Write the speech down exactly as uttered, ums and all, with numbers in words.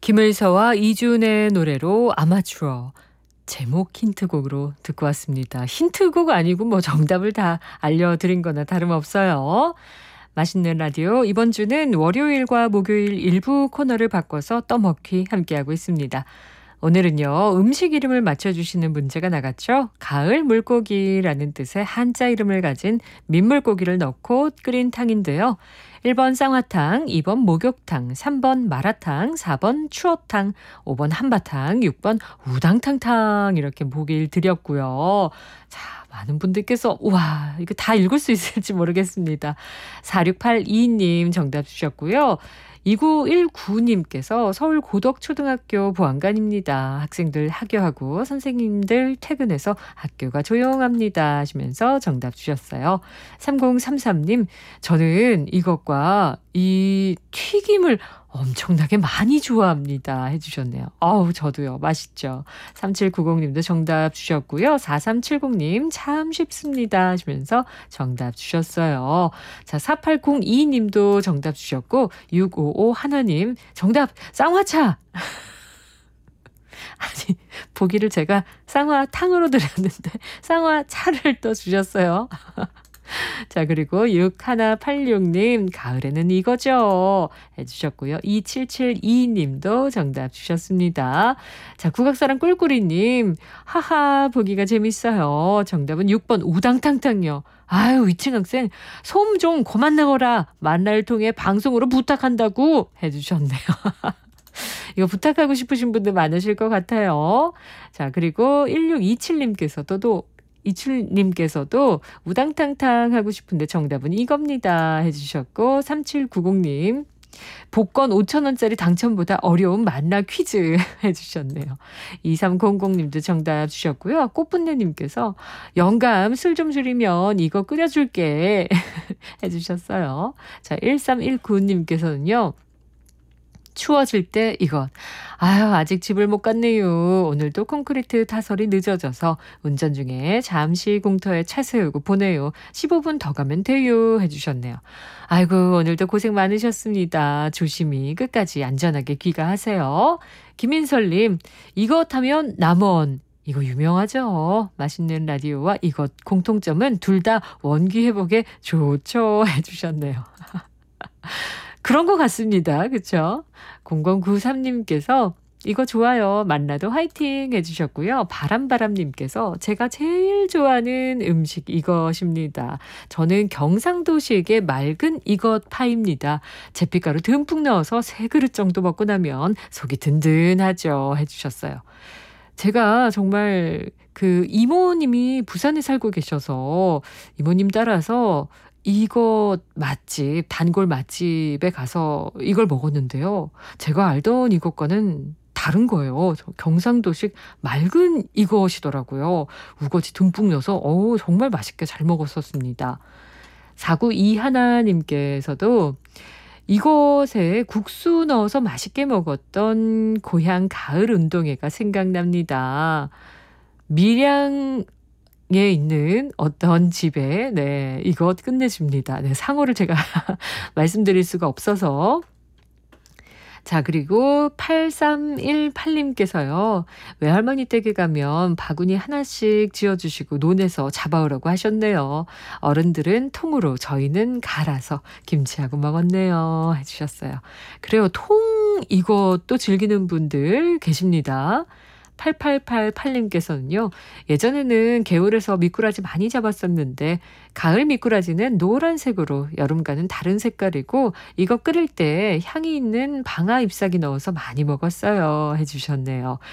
김을서와 이준의 노래로 아마추어 제목 힌트곡으로 듣고 왔습니다. 힌트곡 아니고 뭐 정답을 다 알려드린 거나 다름없어요. 맛있는 라디오 이번 주는 월요일과 목요일 일부 코너를 바꿔서 떠먹기 함께하고 있습니다. 오늘은요. 음식 이름을 맞춰주시는 문제가 나갔죠. 가을 물고기라는 뜻의 한자 이름을 가진 민물고기를 넣고 끓인 탕인데요. 일 번 쌍화탕, 이 번 목욕탕, 삼 번 마라탕, 사 번 추어탕, 오 번 한바탕, 육 번 우당탕탕 이렇게 보기를 드렸고요. 자, 많은 분들께서 우와 이거 다 읽을 수 있을지 모르겠습니다. 사육팔이 님 정답 주셨고요. 이구일구 님께서 서울 고덕초등학교 보안관입니다. 학생들 하교하고 선생님들 퇴근해서 학교가 조용합니다 하시면서 정답 주셨어요. 삼공삼삼 님 저는 이것과 이 튀김을 엄청나게 많이 좋아합니다 해주셨네요. 어우 저도요. 맛있죠. 삼칠구공 님도 정답 주셨고요. 사삼칠공 님 참 쉽습니다 하시면서 정답 주셨어요. 자 사팔공이 님도 정답 주셨고 육오오 님 정답 쌍화차. 아니 보기를 제가 쌍화탕으로 드렸는데 쌍화차를 또 주셨어요. 자 그리고 육일팔육 님 가을에는 이거죠 해주셨고요. 이칠칠이 님도 정답 주셨습니다. 자 국악사랑 꿀꿀이님 하하 보기가 재밌어요. 정답은 육 번 우당탕탕요. 아유 이층 학생 솜 좀 그만 내거라 만날 통해 방송으로 부탁한다고 해주셨네요. 이거 부탁하고 싶으신 분들 많으실 것 같아요. 자 그리고 일육이칠 님께서도 또 이칠님께서도 우당탕탕 하고 싶은데 정답은 이겁니다 해주셨고 삼칠구공 님 복권 오천 원짜리 당첨보다 어려운 만나 퀴즈 해주셨네요. 이삼공공 님도 정답 주셨고요. 꽃분내님께서 영감 술 좀 줄이면 이거 끓여줄게 해주셨어요. 자 일삼일구 님께서는요. 추워질 때 이것. 아유 아직 집을 못 갔네요. 오늘도 콘크리트 타설이 늦어져서 운전 중에 잠시 공터에 차 세우고 보내요. 십오 분 더 가면 돼요 해주셨네요. 아이고 오늘도 고생 많으셨습니다. 조심히 끝까지 안전하게 귀가하세요. 김인설님 이것 하면 남원. 이거 유명하죠. 맛있는 라디오와 이것 공통점은 둘 다 원기 회복에 좋죠 해주셨네요. 그런 것 같습니다. 그렇죠? 공공구삼 님께서 이거 좋아요. 만나도 화이팅 해주셨고요. 바람바람님께서 제가 제일 좋아하는 음식 이것입니다. 저는 경상도식의 맑은 이것 파입니다. 제피가루 듬뿍 넣어서 세 그릇 정도 먹고 나면 속이 든든하죠 해주셨어요. 제가 정말 그 이모님이 부산에 살고 계셔서 이모님 따라서 이거 맛집, 단골 맛집에 가서 이걸 먹었는데요. 제가 알던 이것과는 다른 거예요. 경상도식 맑은 이것이더라고요. 우거지 듬뿍 넣어서 어우 정말 맛있게 잘 먹었었습니다. 사구이일 님께서도 이것에 국수 넣어서 맛있게 먹었던 고향 가을 운동회가 생각납니다. 밀양 에 있는 어떤 집에 네 이것 끝내줍니다. 네 상호를 제가 말씀드릴 수가 없어서 자 그리고 팔삼일팔 님께서요. 외할머니 댁에 가면 바구니 하나씩 지어주시고 논에서 잡아오라고 하셨네요. 어른들은 통으로 저희는 갈아서 김치하고 먹었네요 해주셨어요. 그래요. 통 이것도 즐기는 분들 계십니다. 팔팔팔팔 님께서는요. 예전에는 개울에서 미꾸라지 많이 잡았었는데 가을 미꾸라지는 노란색으로 여름과는 다른 색깔이고 이거 끓일 때 향이 있는 방아 잎사귀 넣어서 많이 먹었어요 해주셨네요.